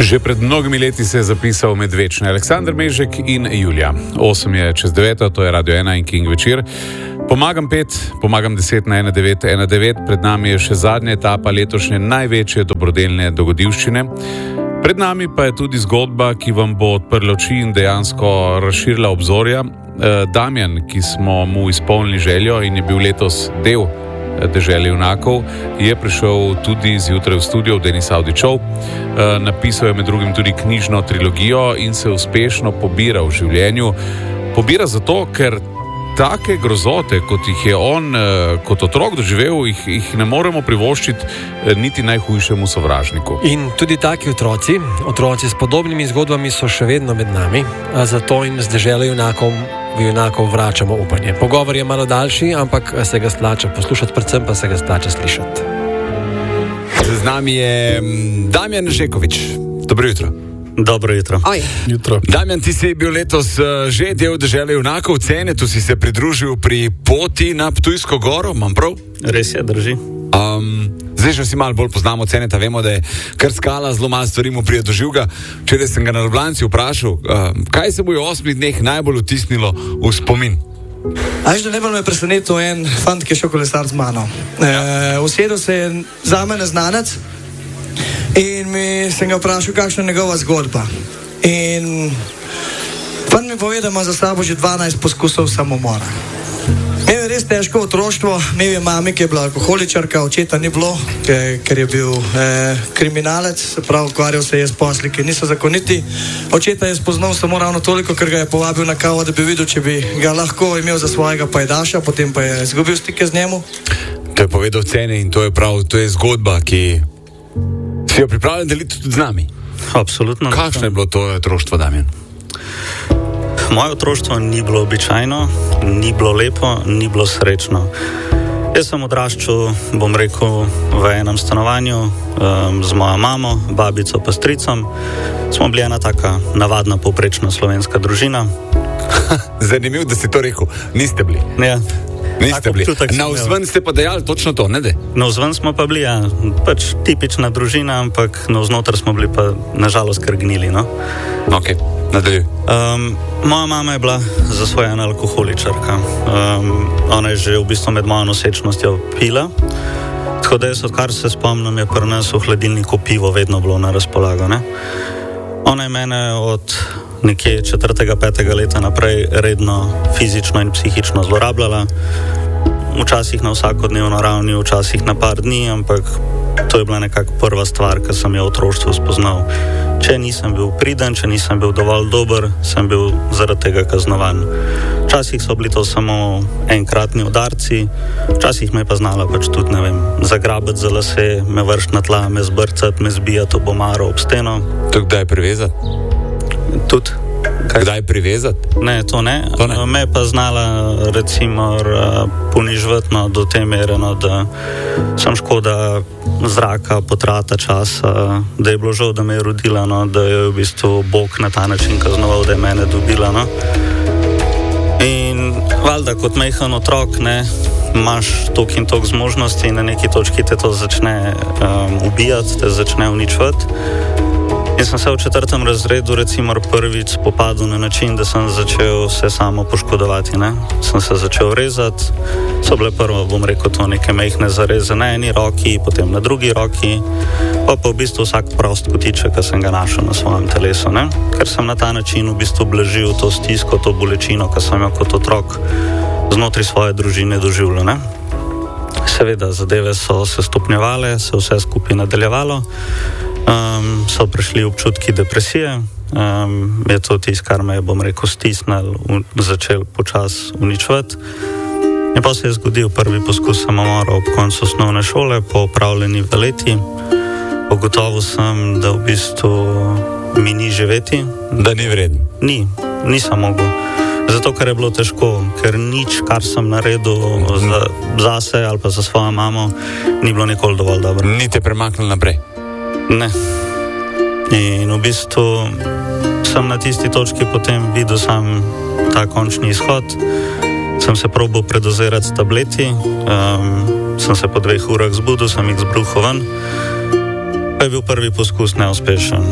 Že pred mnogimi leti se je zapisal med večne Aleksandar Mežek in Julija. 8:09, to je Radio 1 in King večer. Pomagam 5, pomagam 10 na 1919. Pred nami je še zadnja etapa letošnje največje dobrodelne dogodivščine. Pred nami pa je tudi zgodba, ki vam bo odprla oči in dejansko razširila obzorja. Damjan, ki smo mu izpolnili željo in je bil letos del Dežele junakov, je prišel tudi zjutraj v studio v Denis Audi Show. Napisal je med drugim tudi knjižno trilogijo in se uspešno pobira v življenju. Pobira zato, ker take grozote, kot jih je on kot otrok doživel, jih ne moremo privoščiti niti najhujšemu sovražniku. In tudi taki otroci s podobnimi zgodbami so še vedno med nami, zato jim z Deželo junakov vračamo upanje. Pogovor je malo daljši, ampak se ga splača poslušati, predvsem pa se ga splača slišati. Z nami je Damjan Žekovič. Dobro jutro. Dobro jutro. Jutro. Damjan, ti si bil letos že del Dežele junakov, Cenetu si se pridružil pri poti na Ptujsko goro, imam prav? Res je, drži. Zdaj, že si malo bolj poznamo Ceneta, vemo, da je kar skala, zelo malo stvari mu prije do živega. Včeraj sem ga na Ljubljanci vprašal, kaj se mu je v 8 dneh najbolj vtisnilo v spomin? Najbolj me je presenetil en fant, ki je šel kolesar z mano. Usedel se je za mene znanec in sem ga vprašal, kakšna je njegova zgodba. In fant mi pove, da ima za sabo že 12 poskusov samomora. Imel je res težko otroštvo, imel je mami, ki je bila alkoholičarka, očeta ni bilo, ker je bil kriminalec, se pravi, ukvarjal se je s posli, ki niso zakoniti. Očeta je spoznal samo ravno toliko, ker ga je povabil na kavo, da bi videl, če bi ga lahko imel za svojega pajdaša, potem pa je izgubil stike z njemu. To je povedal Cene in to je zgodba, ki si jo pripravljen deliti tudi z nami. Absolutno. Kakšno je bilo to otroštvo, Damjan? Moje otroštvo ni bilo običajno, ni bilo lepo, ni bilo srečno. Jaz sem odraščal, bom rekel, v enem stanovanju z mojo mamo, babico pa stricom. Smo bili ena taka navadna povprečna slovenska družina. Zanimivo, da si to rekel. Niste bili. Ja. Niste bili. Na vzven ste pa dejali točno to, ne de? Na vzven smo pa bili, ja. Pač tipična družina, ampak na vznoter smo bili pa nažalost kar gnili, no. Ok, nadaljuj. Moja mama je bila zasvojena alkoholičarka. Ona je že v bistvu med mojo nosečnostjo pila. Tako da jaz, odkar se spomnim, je pri nas v hladilniku pivo vedno bilo na razpolago, ne. Ona je mene od nekje 4. 5. leta naprej redno fizično in psihično zlorabljala. Včasih na vsakodnevno ravni, včasih na par dni, ampak to je bila nekako prva stvar, ki sem jo v otroštvu spoznal. Če nisem bil priden, če nisem bil dovolj dober, sem bil zaradi tega kaznovan. Včasih so bili to samo enkratni udarci, včasih me je pa znala pač tudi, ne vem, zagrabiti za lase, me vršiti na tla, me zbrcati, me zbijati ob omaro, ob steno. To kdaj privezati? Tudi. Kdaj privezati? Ne, to ne. Me je pa znala, recimo, ponižvati do te mere, da sem škoda zraka, potrata časa, da je bilo žal, da me je rodila, da je v bistvu Bog na ta način kaznoval, da je mene dobila. No. In valjda kot majhen otrok, ne, imaš toliko in toliko zmožnosti in na neki točki te to začne ubijati, te začne uničevati. In sem se v 4. razredu recimo prvič spopadal na način, da sem začel se samo poškodovati, ne. Sem se začel rezati, so bile prvo, bom rekel, to neke majhne zareze na eni roki, potem na drugi roki, pa v bistvu vsak prost kotiček, ki sem ga našel na svojem telesu, ne. Ker sem na ta način v bistvu blažil to stisko, to bolečino, ki sem jo kot otrok znotraj svoje družine doživljal, ne. Seveda, zadeve so se stopnjevale, se vse skupaj nadaljevalo. So prišli občutki depresije, je to tisto, kar me je, bom rekel, stisnil, začel počas uničevati. In pa se je zgodil prvi poskus samomora ob koncu osnovne šole, po opravljeni valeti. Ugotovil sem, da v bistvu mi ni živeti. Da ni vreden? Nisem mogel. Zato, ker je bilo težko, ker nič, kar sem naredil zase ali pa za svojo mamo, ni bilo nikoli dovolj dobro. Ni te premaknil naprej? Ne. In v bistvu sem na tisti točki potem videl sam ta končni izhod. Sem se probal predozirati s tableti, sem se po 2 urah zbudil, sem jih zbruhal ven. Pa je bil prvi poskus neuspešen.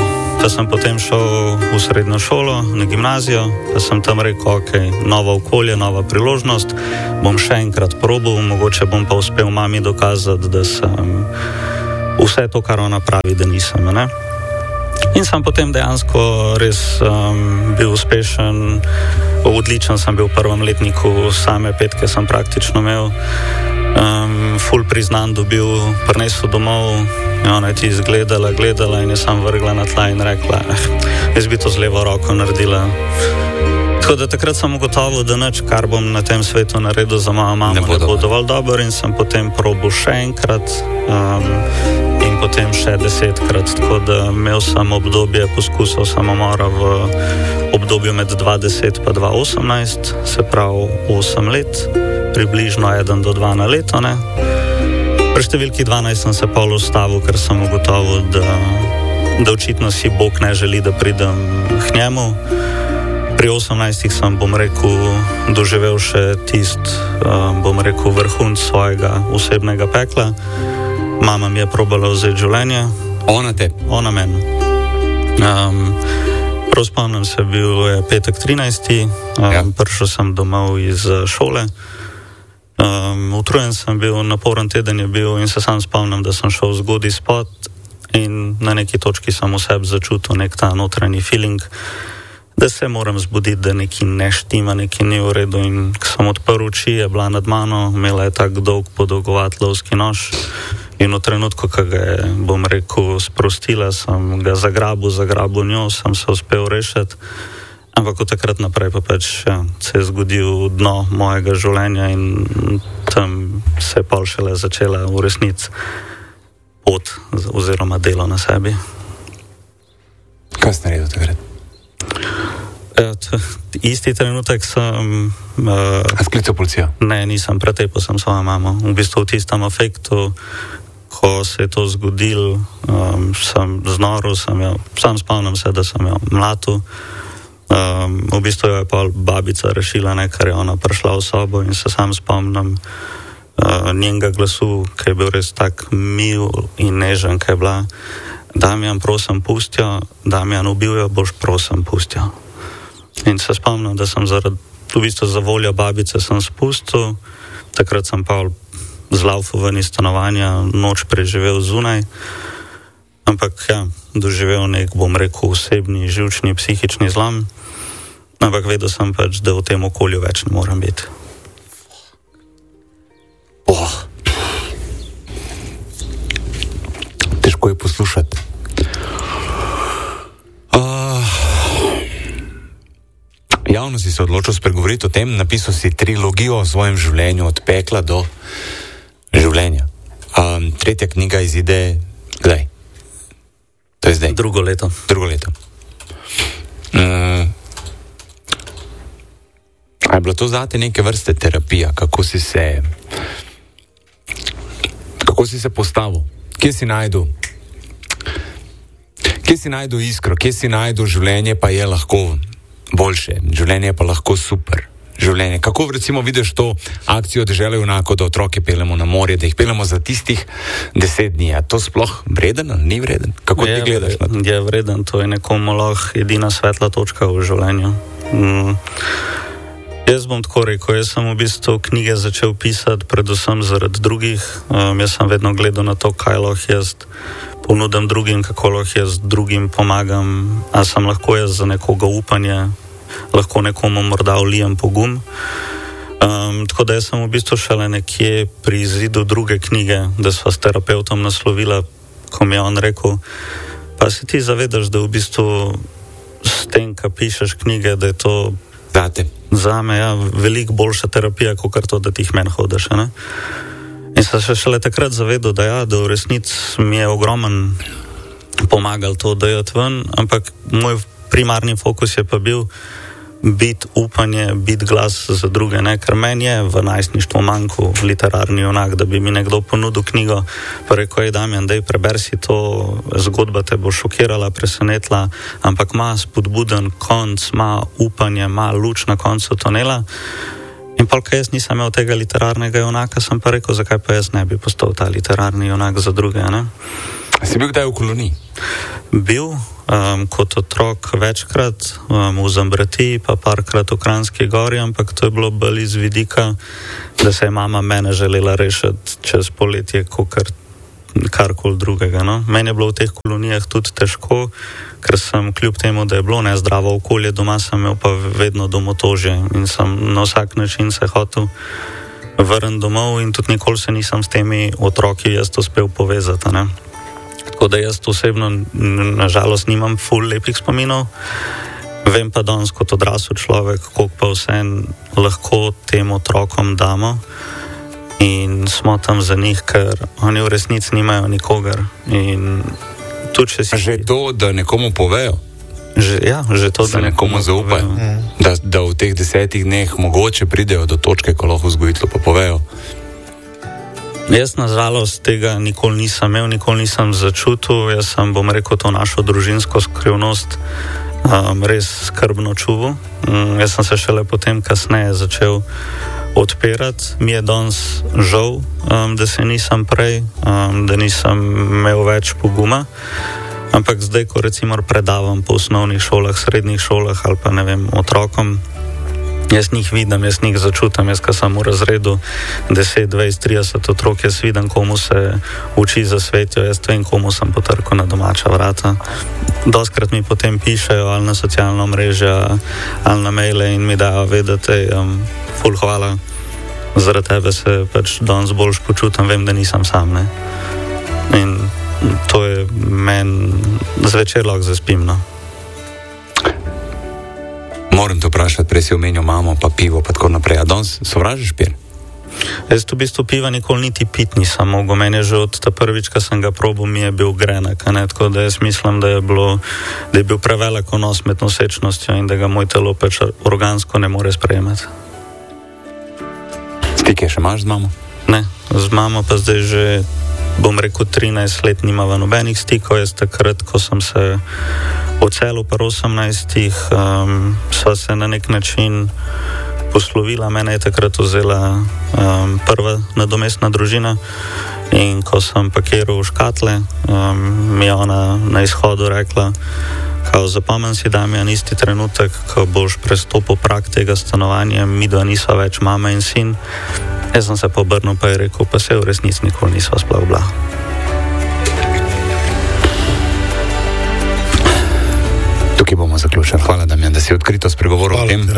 Pa sem potem šel v srednjo šolo, na gimnazijo, pa sem tam rekel, ok, novo okolje, nova priložnost, bom še enkrat probal, mogoče bom pa uspel mami dokazati, da sem vse to, kar ona pravi, da nisem, ne? In sem potem dejansko res bil uspešen, odličen sem bil v prvem letniku, same petke sem praktično imel, ful priznan dobil, prinesel domov, ona je ti izgledala, gledala in je sam vrgla na tla in rekla, jaz bi to z levo roko naredila. Tako da takrat sem ugotovil, da nič, kar bom na tem svetu naredil za mojo mamo, ne bo dovolj dobro in sem potem probal še enkrat in potem še 10-krat. Tako da imel sem obdobje poskusov samomora v obdobju med 2010 pa 2018, se pravi 8 let, približno 1 do 2 na leto, ne. Pri številki 12 sem se pol ustavil, ker sem ugotovil, da očitno si Bog ne želi, da pridem k njemu. Pri 18 sem, bom rekel, doživel še bom rekel, vrhunc svojega osebnega pekla. Mama mi je probala vzeti življenje. Ona te? Ona meni. Prav spomnim se, bil je petek 13. Prišel sem domov iz šole. Utrujen sem bil, naporen teden je bil in se sam spomnim, da sem šel zgodaj spat in na neki točki sem v sebi začutil nek ta notranji feeling, da se moram zbuditi, da nekaj ne štima, nekaj ni v redu in ko sem odprl oči, je bila nad mano, imela je tak dolg podolgovat lovski nož in v trenutku, ko ga je, bom rekel, sprostila, sem ga zagrabil njo, sem se uspel rešiti. Ampak od takrat naprej pa pač se je zgodil dno mojega življenja in tam se je pol šele začela v resnici pot oziroma delo na sebi. Kaj si naredil takrat? Isti trenutek sem... Sklical policijo? Ne, nisem, pretepil sem svojo mamo. V bistvu v tistem afektu, ko se je to zgodil, sem znoril, sam spomnim se, da sem jo mlatil. V bistvu jo je pa babica rešila, ker je ona prišla v sobo in se sam spomnim njenega glasu, ki je bil res tak mil in nežen, ki je bila: Damjan, prosim, pustijo, Damjan, ubil jo boš, prosim, pustijo. In se spomnim, da sem v bistvu za voljo babice sem spustil, takrat sem pa zlaufal ven iz stanovanja, noč preživel zunaj, ampak doživel nek, bom rekel, osebni, živčni, psihični zlom, ampak vedel sem pač, da v tem okolju več ne moram biti. Težko je poslušati. Javno si se odločil spregovoriti o tem, napisal si trilogijo o svojem življenju, od pekla do življenja. Tretja knjiga izide kdaj? To je zdaj? Drugo leto. A je bilo to zate neke vrste terapija? Kako si se postavil? Kje si najdel iskro? Kje si najdel življenje pa je lahko boljše? Življenje je pa lahko super. Življenje. Kako recimo vidiš to akcijo Dežela junakov, da otroke peljemo na morje, da jih peljemo za tistih 10 dni? Je to sploh vreden ali ni vreden? Kako ti gledaš na to? Je vreden, to je nekomu lahko edina svetla točka v življenju. Jaz bom tako rekel, jaz sem v bistvu knjige začel pisati predvsem zaradi drugih. Jaz sem vedno gledal na to, kaj lahko jaz ponudim drugim, kako lahko jaz drugim pomagam, a sem lahko jaz za nekoga upanje, lahko nekomu morda vlijem pogum. Tako da jaz sem v bistvu šele nekje pri izidu druge knjige, da sva s terapeutom naslovila, ko mi je on rekel, pa se ti zavedaš, da v bistvu s tem, ko pišeš knjige, da je to zame veliko boljša terapija, kot to, da ti jih meni hodiš. In sem se šele takrat zavedal, da v resnici mi je ogromen pomagal to dajati ven, ampak moj primarni fokus je pa bil biti upanje, biti glas za druge, ker meni je v najstništvu manjkal literarni junak, da bi mi nekdo ponudil knjigo, pa rekel, Damjan, daj preber si to, zgodba te bo šokirala, presenetila, ampak ima spodbuden konc, ima upanje, ima luč na koncu tunela. In pa, ko jaz nisem imel tega literarnega junaka, sem pa rekel, zakaj pa jaz ne bi postal ta literarni junak za druge, ne? Si bil kdaj v koloniji? Bil, kot otrok večkrat v Zambrati, pa parkrat v Kranjski Gori, ampak to je bilo bolj iz vidika, da se je mama mene želela rešiti čez poletje, karkoli drugega. No? Meni je bilo v teh kolonijah tudi težko, ker sem kljub temu, da je bilo nezdravo okolje, doma sem imel pa vedno domotožje in sem na vsak način se hotel vrniti domov in tudi nikoli se nisem s temi otroki jaz uspel povezati. Ne? Tako da jaz osebno nažalost nimam ful lepih spominov. Vem pa danes kot odrasel človek, koliko pa vsem lahko tem otrokom damo in smo tam za njih, ker oni v resnici nimajo nikogar. In tudi če si... Že to, da nekomu povejo? Že to, da nekomu zaupajo. Da v teh 10 dneh mogoče pridejo do točke, ko lahko vzgojitelju pa povejo. Jaz na žalost tega nikoli nisem imel, nikoli nisem začutil. Jaz sem, bom rekel, to našo družinsko skrivnost res skrbno čuval. Jaz sem se šele potem kasneje začel odpirati. Mi je danes žal, da se nisem prej, da nisem imel več poguma. Ampak zdaj, ko recimo predavam po osnovnih šolah, srednjih šolah ali pa ne vem, otrokom, jaz njih vidim, jaz njih začutam, jaz ko sem v razredu 10, 20, 30 otrok, jaz vidim, komu se uči zasvetijo, jaz vem, komu sem potrkal na domača vrata. Doskrat mi potem pišejo ali na socialno mrežo ali na maile in mi dajo vedeti, ful hvala, zaradi tebe se pač danes boljš počutam, vem, da nisem sam, ne. In to je meni zvečer lahko zaspim, no. Moram te vprašati, prej si omenil mamo, pa pivo, pa tako naprej. A danes sovražiš pivo? Jaz v bistvu piva nikoli niti pit nisem mogel. Meni je že od ta prvič, ko sem ga probal, mi je bil grenek, ne? Tako da jaz mislim, da je bil prevelik vnos med nosečnostjo in da ga moj telo pač organsko ne more sprejemati. Stike še imaš z mamo? Ne, z mamo pa zdaj že, bom rekel, 13 let nimava nobenih stikov. Jaz takrat, ko sem se odselil pri 18, sva se na nek način poslovila. Mene je takrat vzela prva nadomestna družina in ko sem pakiral v škatle, mi je ona na izhodu rekla, kao zapomnim si, Damjan, isti trenutek, ko boš prestopil prag tega stanovanja, midva nisva več mama in sin. Jaz sem se pobrnil pa je rekel, pa se v resnici nikoli nisva sploh bila. Tukaj bomo zaključili. Hvala, Damjan, da si odkrito spregovoril o tem.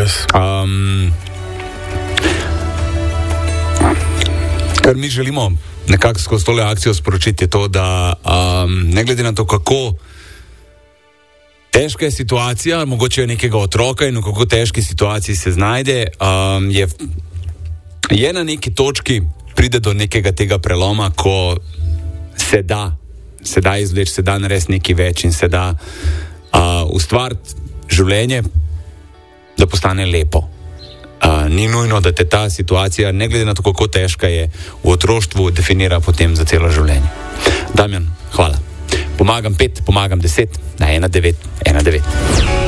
Kar mi želimo nekako skozi tole akcijo sporočiti je to, da ne glede na to, kako težka je situacija, mogoče je nekega otroka in v kako težki situaciji se znajde, je na neki točki, pride do nekega tega preloma, ko se da izvleči, se da narediti nekaj več in se da ustvariti življenje, da postane lepo. Ni nujno, da te ta situacija, ne glede na to, kako težka je, v otroštvu definira potem za celo življenje. Damjan, hvala. Pomagam 5, pomagam 10 na 1919.